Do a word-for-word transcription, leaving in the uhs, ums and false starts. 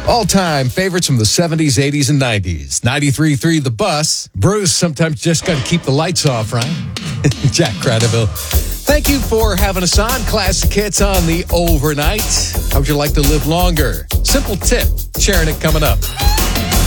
All-time favorites from the seventies, eighties, and nineties. ninety-three point three The Bus. Bruce, sometimes just got to keep the lights off, right? Jack Cradaville. Thank you for having us on. Classic hits on the overnight. How would you like to live longer? Simple tip. Sharing it coming up.